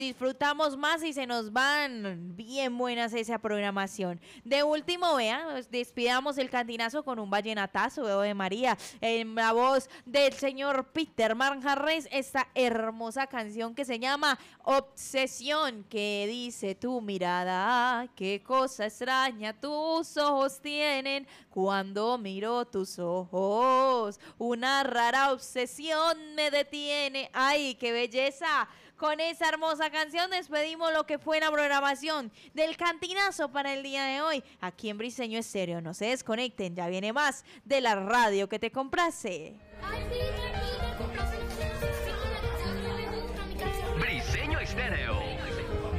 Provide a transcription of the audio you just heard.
disfrutamos más y se nos van bien buenas esa programación. De último, vean, despidamos el cantinazo con un vallenatazo, veo de María, en la voz del señor Peter Manjarres, esta hermosa canción que se llama Obsesión, que dice: tu mirada, qué cosa extraña tus ojos tienen, cuando miro tus ojos, una rara obsesión me detiene. ¡Ay, qué belleza! Con esa hermosa canción despedimos lo que fue la programación del cantinazo para el día de hoy, aquí en Briseño Estéreo. No se desconecten, ya viene más de la radio que te compraste. Briseño Estéreo.